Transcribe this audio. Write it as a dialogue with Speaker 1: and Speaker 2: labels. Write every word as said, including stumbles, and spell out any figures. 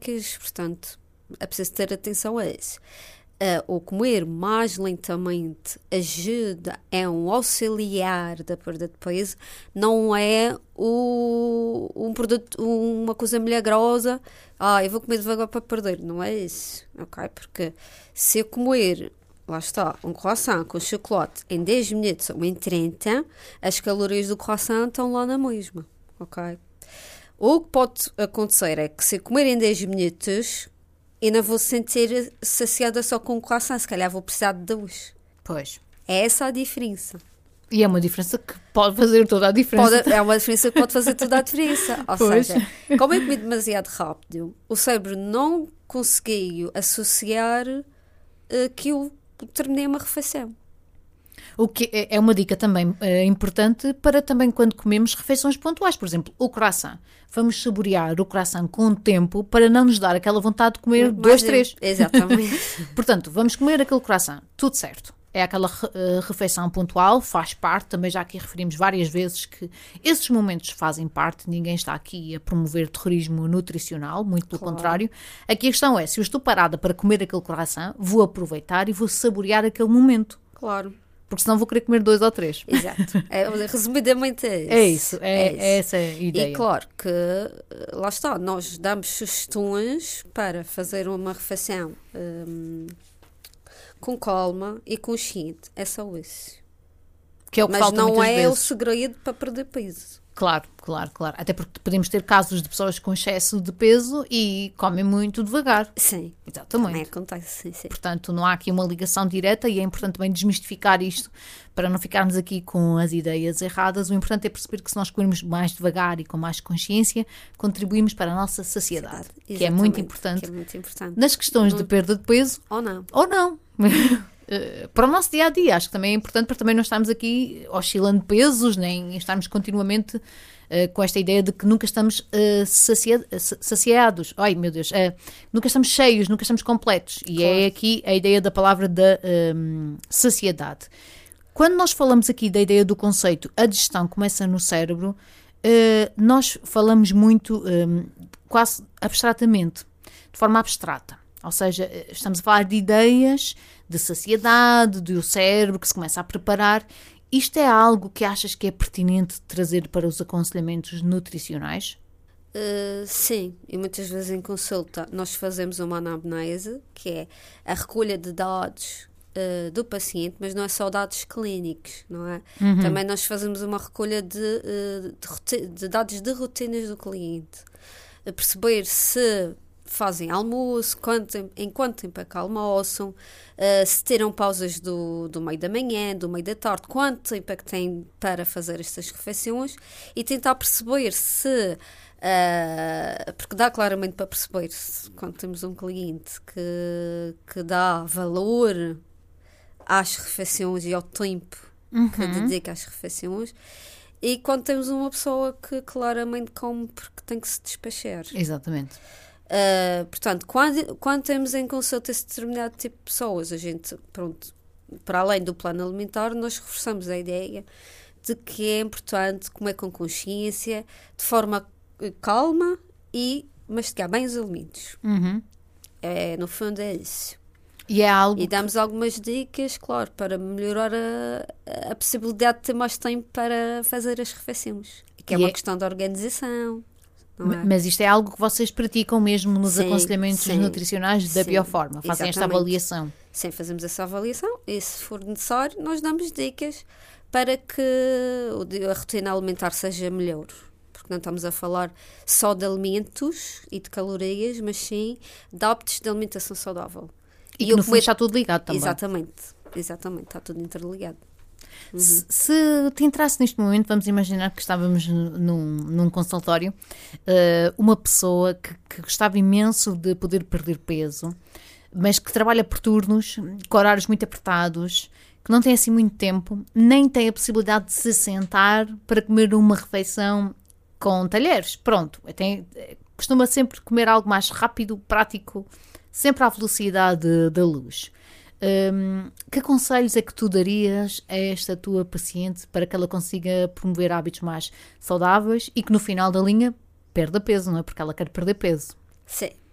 Speaker 1: calóricas, portanto, é preciso ter atenção a isso. Uh, o comer mais lentamente ajuda, é um auxiliar da perda de peso, não é o, um produto, uma coisa milagrosa. Ah, eu vou comer devagar para perder, não é isso, ok? Porque se eu comer, lá está, um croissant com chocolate em dez minutos ou em trinta, as calorias do croissant estão lá na mesma, ok? O que pode acontecer é que se eu comer em dez minutos, eu não vou sentir saciada só com o croissant, se calhar vou precisar de dois.
Speaker 2: Pois.
Speaker 1: É essa a diferença.
Speaker 2: E é uma diferença que pode fazer toda a diferença.
Speaker 1: Pode, é uma diferença que pode fazer toda a diferença. Ou
Speaker 2: Pois.
Speaker 1: seja, como eu comi demasiado rápido, o cérebro não conseguiu associar uh, que eu terminei uma refeição.
Speaker 2: O que é uma dica também é, importante para também quando comemos refeições pontuais. Por exemplo, o croissant. Vamos saborear o croissant com o tempo para não nos dar aquela vontade de comer
Speaker 1: Mais
Speaker 2: dois,
Speaker 1: de-
Speaker 2: três.
Speaker 1: Exatamente.
Speaker 2: Portanto, vamos comer aquele croissant. Tudo certo. É aquela uh, refeição pontual, faz parte. Também já aqui referimos várias vezes que esses momentos fazem parte. Ninguém está aqui a promover terrorismo nutricional, muito pelo
Speaker 1: Claro.
Speaker 2: contrário. Aqui a questão é, se eu estou parada para comer aquele croissant, vou aproveitar e vou saborear aquele momento.
Speaker 1: Claro.
Speaker 2: Porque senão vou querer comer dois ou três.
Speaker 1: Exato. É, resumidamente é isso.
Speaker 2: É isso, é,
Speaker 1: É isso.
Speaker 2: é essa a ideia.
Speaker 1: E claro que, lá está, nós damos sugestões para fazer uma refeição hum, com calma e consciente. É só isso.
Speaker 2: Que é o que
Speaker 1: Mas
Speaker 2: falta
Speaker 1: não
Speaker 2: muitas
Speaker 1: é o
Speaker 2: vezes.
Speaker 1: segredo para perder peso.
Speaker 2: Claro, claro, claro. Até porque podemos ter casos de pessoas com excesso de peso e comem muito devagar.
Speaker 1: Sim, também
Speaker 2: Exatamente.
Speaker 1: acontece. Sim, sim.
Speaker 2: Portanto, não há aqui uma ligação direta e é importante também desmistificar isto para não ficarmos aqui com as ideias erradas. O importante é perceber que se nós comermos mais devagar e com mais consciência, contribuímos para a nossa saciedade, que é muito
Speaker 1: Exatamente,
Speaker 2: importante
Speaker 1: que é muito importante.
Speaker 2: nas questões de perda de peso
Speaker 1: Ou não.
Speaker 2: ou não. Eh, para o nosso dia a dia, acho que também é importante para também não estarmos aqui oscilando pesos, nem estarmos continuamente eh, com esta ideia de que nunca estamos eh, sacia- sa- saciados. Ai meu Deus, eh, nunca estamos cheios, nunca estamos completos. E
Speaker 1: Claro.
Speaker 2: é aqui a ideia da palavra da ehm, saciedade. Quando nós falamos aqui da ideia do conceito, a digestão começa no cérebro, eh, nós falamos muito ehm, quase abstratamente, de forma abstrata. Ou seja, estamos a falar de ideias de saciedade, do cérebro que se começa a preparar. Isto é algo que achas que é pertinente trazer para os aconselhamentos nutricionais?
Speaker 1: Uh, sim, e muitas vezes em consulta nós fazemos uma anamnese, que é a recolha de dados uh, do paciente, mas não é só dados clínicos, não é?
Speaker 2: Uhum.
Speaker 1: Também nós fazemos uma recolha de, uh, de, roti- de dados de rotinas do cliente. A perceber se fazem almoço, quanto tempo- em quanto tempo é que almoçam, uh, se tiram pausas do, do meio da manhã, do meio da tarde, quanto tempo é que têm para fazer estas refeições e tentar perceber se, uh, porque dá claramente para perceber se, quando temos um cliente que, que dá valor às refeições e ao tempo que dedica às refeições, e quando temos uma pessoa que claramente come porque tem que se despachar.
Speaker 2: Exatamente.
Speaker 1: Uh, portanto, quando, quando temos em consulta esse determinado tipo de pessoas, a gente, pronto, para além do plano alimentar, nós reforçamos a ideia de que é importante comer com consciência, de forma eh, calma e mastigar bem os alimentos.
Speaker 2: Uhum.
Speaker 1: É, no fundo é isso.
Speaker 2: E é algo
Speaker 1: E damos algumas dicas, claro, para melhorar a, a possibilidade de ter mais tempo para fazer as refeições. Que é
Speaker 2: E
Speaker 1: uma
Speaker 2: é-
Speaker 1: questão de organização. Não é?
Speaker 2: Mas isto é algo que vocês praticam mesmo nos
Speaker 1: Sim,
Speaker 2: aconselhamentos
Speaker 1: sim,
Speaker 2: nutricionais da
Speaker 1: sim,
Speaker 2: bioforma, fazem esta
Speaker 1: exatamente.
Speaker 2: avaliação.
Speaker 1: Sim, fazemos essa avaliação e, se for necessário, nós damos dicas para que o di- a rotina alimentar seja melhor. Porque não estamos a falar só de alimentos e de calorias, mas sim de hábitos de alimentação saudável.
Speaker 2: E, que
Speaker 1: eu
Speaker 2: no fundo
Speaker 1: comer-
Speaker 2: está tudo ligado também.
Speaker 1: Exatamente, exatamente, está tudo interligado.
Speaker 2: Se, se te entrasse neste momento, vamos imaginar que estávamos num, num consultório, eh, uma pessoa que, que gostava imenso de poder perder peso, mas que trabalha por turnos, com horários muito apertados, que não tem assim muito tempo, nem tem a possibilidade de se sentar para comer uma refeição com talheres. Pronto, tem, costuma sempre comer algo mais rápido, prático, sempre à velocidade da luz. Hum, que conselhos é que tu darias a esta tua paciente para que ela consiga promover hábitos mais saudáveis e que no final da linha perda peso, não é? Porque ela quer perder peso.
Speaker 1: Sim.